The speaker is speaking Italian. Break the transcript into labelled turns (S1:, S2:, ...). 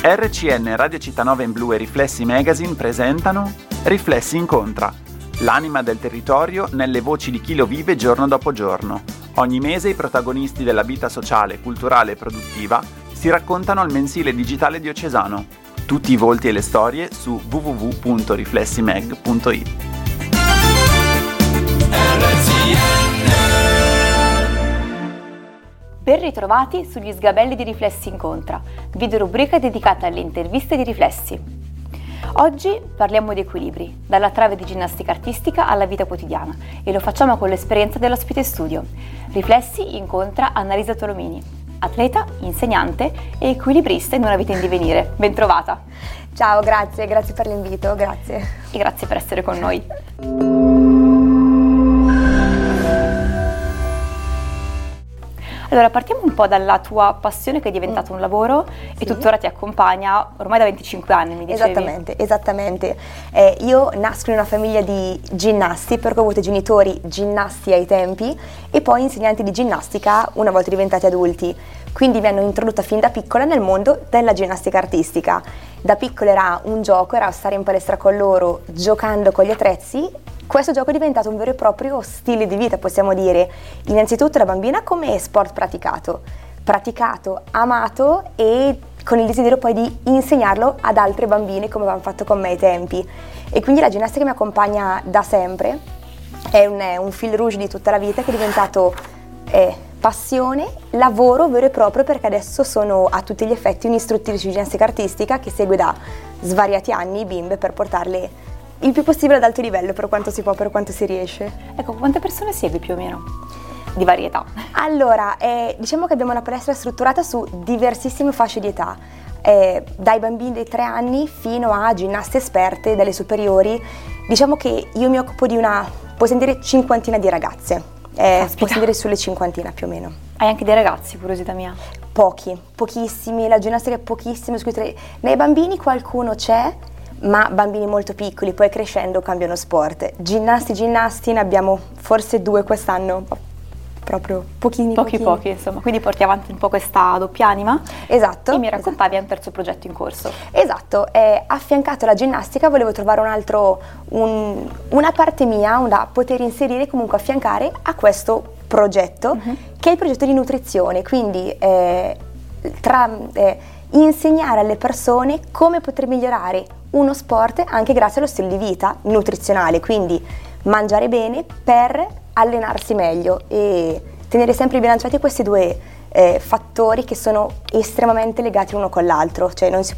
S1: RCN Radio Città in Blu e Riflessi Magazine presentano Riflessi Incontra, l'anima del territorio nelle voci di chi lo vive giorno dopo giorno. Ogni mese i protagonisti della vita sociale, culturale e produttiva si raccontano al mensile digitale diocesano. Tutti i volti e le storie su www.riflessimag.it.
S2: Ben ritrovati sugli sgabelli di Riflessi Incontra, video rubrica dedicata alle interviste di Riflessi. Oggi parliamo di equilibri, dalla trave di ginnastica artistica alla vita quotidiana, e lo facciamo con l'esperienza dell'ospite studio. Riflessi incontra Annalisa Tolomini, atleta, insegnante e equilibrista in una vita in divenire. Ben trovata!
S3: Ciao, grazie per l'invito, grazie.
S2: E grazie per essere con noi. Allora, partiamo un po' dalla tua passione che è diventata un lavoro e tuttora ti accompagna ormai da 25 anni, mi dicevi?
S3: Esattamente. Io nasco in una famiglia di ginnasti perché ho avuto genitori ginnasti ai tempi e poi insegnanti di ginnastica una volta diventati adulti. Quindi mi hanno introdotta fin da piccola nel mondo della ginnastica artistica. Da piccola era un gioco, era stare in palestra con loro giocando con gli attrezzi. Questo gioco è diventato un vero e proprio stile di vita, possiamo dire. Innanzitutto da bambina come sport praticato, amato e con il desiderio poi di insegnarlo ad altre bambine come avevano fatto con me ai tempi. E quindi la ginnastica mi accompagna da sempre, è un fil rouge di tutta la vita che è diventato passione, lavoro vero e proprio, perché adesso sono a tutti gli effetti un'istruttrice di ginnastica artistica che segue da svariati anni bimbe per portarle il più possibile ad alto livello, per quanto si può, per quanto si riesce.
S2: Ecco, quante persone segui più o meno? Di varietà.
S3: Allora, diciamo che abbiamo una palestra strutturata su diversissime fasce di età, dai bambini dei 3 anni fino a ginnaste esperte delle superiori. Diciamo che io mi occupo di possiamo dire, cinquantina di ragazze, possiamo dire sulle cinquantina più o meno.
S2: Hai anche dei ragazzi, curiosità mia?
S3: Pochissimi, la ginnastica è pochissima, nei bambini qualcuno c'è, ma bambini molto piccoli, poi crescendo cambiano sport. Ginnasti ne abbiamo forse 2 quest'anno, proprio pochi,
S2: insomma. Quindi porti avanti un po' questa doppia anima.
S3: Esatto.
S2: E mi raccontavi un terzo progetto in corso.
S3: Esatto, affiancato alla ginnastica volevo trovare una parte mia da poter inserire, comunque affiancare a questo progetto, che è il progetto di nutrizione, quindi insegnare alle persone come poter migliorare uno sport anche grazie allo stile di vita nutrizionale, quindi mangiare bene per allenarsi meglio e tenere sempre bilanciati questi 2 fattori che sono estremamente legati l'uno con l'altro, cioè non si